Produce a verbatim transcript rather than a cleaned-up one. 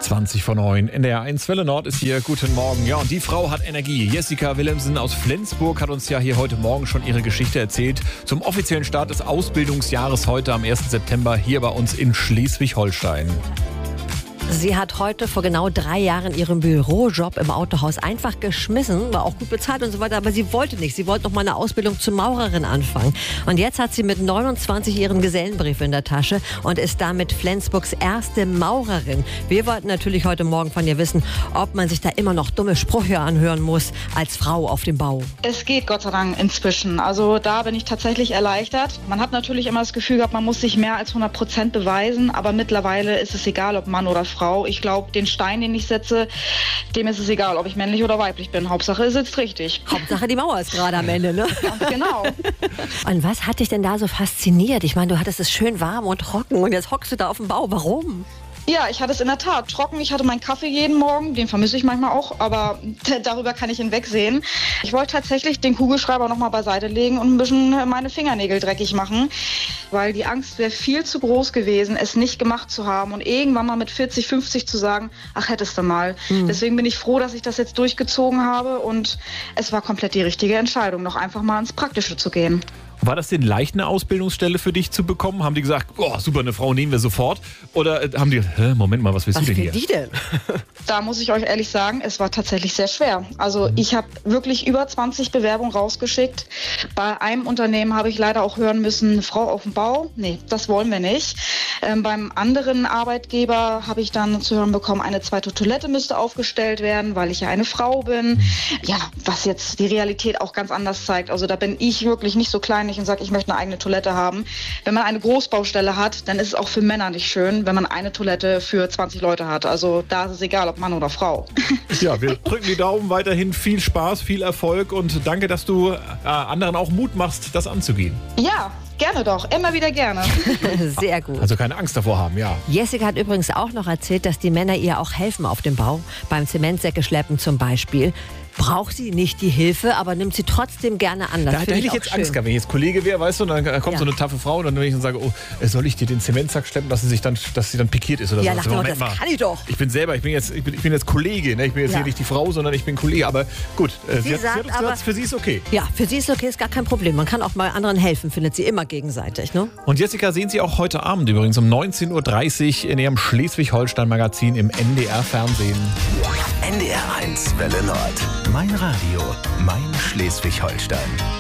zwanzig vor neun. N D R eins Welle Nord ist hier. Guten Morgen. Ja, und die Frau hat Energie. Jessica Willemsen aus Flensburg hat uns ja hier heute Morgen schon ihre Geschichte erzählt. Zum offiziellen Start des Ausbildungsjahres heute am ersten September hier bei uns in Schleswig-Holstein. Sie hat heute vor genau drei Jahren ihren Bürojob im Autohaus einfach geschmissen, war auch gut bezahlt und so weiter, aber sie wollte nicht. Sie wollte noch mal eine Ausbildung zur Maurerin anfangen. Und jetzt hat sie mit neunundzwanzig ihren Gesellenbrief in der Tasche und ist damit Flensburgs erste Maurerin. Wir wollten natürlich heute Morgen von ihr wissen, ob man sich da immer noch dumme Sprüche anhören muss als Frau auf dem Bau. Es geht Gott sei Dank inzwischen. Also da bin ich tatsächlich erleichtert. Man hat natürlich immer das Gefühl gehabt, man muss sich mehr als hundert Prozent beweisen, aber mittlerweile ist es egal, ob Mann oder Frau. Ich glaube, den Stein, den ich setze, dem ist es egal, ob ich männlich oder weiblich bin. Hauptsache, er sitzt richtig. Hauptsache, die Mauer ist gerade am Ende, ne? Ganz genau. Und was hat dich denn da so fasziniert? Ich meine, du hattest es schön warm und trocken und jetzt hockst du da auf dem Bau. Warum? Ja, ich hatte es in der Tat trocken. Ich hatte meinen Kaffee jeden Morgen, den vermisse ich manchmal auch, aber darüber kann ich hinwegsehen. Ich wollte tatsächlich den Kugelschreiber noch mal beiseite legen und ein bisschen meine Fingernägel dreckig machen, weil die Angst wäre viel zu groß gewesen, es nicht gemacht zu haben und irgendwann mal mit vierzig, fünfzig zu sagen, ach, hättest du mal. Mhm. Deswegen bin ich froh, dass ich das jetzt durchgezogen habe und es war komplett die richtige Entscheidung, noch einfach mal ins Praktische zu gehen. War das denn leicht, eine Ausbildungsstelle für dich zu bekommen? Haben die gesagt, oh, super, eine Frau nehmen wir sofort? Oder äh, haben die, hä, Moment mal, was willst was du denn hier? Was will die denn? Da muss ich euch ehrlich sagen, es war tatsächlich sehr schwer. Also ich habe wirklich über zwanzig Bewerbungen rausgeschickt. Bei einem Unternehmen habe ich leider auch hören müssen, eine Frau auf dem Bau, nee, das wollen wir nicht. Ähm, beim anderen Arbeitgeber habe ich dann zu hören bekommen, eine zweite Toilette müsste aufgestellt werden, weil ich ja eine Frau bin. Ja, was jetzt die Realität auch ganz anders zeigt. Also da bin ich wirklich nicht so klein und sage, ich möchte eine eigene Toilette haben. Wenn man eine Großbaustelle hat, dann ist es auch für Männer nicht schön, wenn man eine Toilette für zwanzig Leute hat. Also da ist es egal, ob Mann oder Frau. Ja, wir drücken die Daumen, weiterhin viel Spaß, viel Erfolg und danke, dass du äh, anderen auch Mut machst, das anzugehen. Ja, gerne doch. Immer wieder gerne. Sehr gut. Also keine Angst davor haben, ja. Jessica hat übrigens auch noch erzählt, dass die Männer ihr auch helfen auf dem Bau. Beim Zementsäcke schleppen zum Beispiel. Braucht sie nicht die Hilfe, aber nimmt sie trotzdem gerne an. Das da da hätte ich jetzt schön. Angst gehabt, wenn ich jetzt Kollege wäre, weißt du, und dann kommt ja. so eine taffe Frau und dann wenn ich dann sage, oh, soll ich dir den Zementsack schleppen, dass sie sich dann, dass sie dann pikiert ist oder ja, so. Ja, das mal. Kann ich doch. Ich bin selber, ich bin jetzt, ich bin, ich bin jetzt Kollege, ne? Ich bin jetzt ja. hier nicht die Frau, sondern ich bin Kollege. Aber gut, sie, sie, hat, sagt, sie hat uns gesagt, für sie ist okay. Ja, für sie ist okay, ist gar kein Problem. Man kann auch mal anderen helfen, findet sie immer gegenseitig, ne? Und Jessica sehen Sie auch heute Abend übrigens um neunzehn Uhr dreißig in Ihrem Schleswig-Holstein-Magazin im N D R-Fernsehen. N D R eins Welle Nord. Mein Radio, mein Schleswig-Holstein.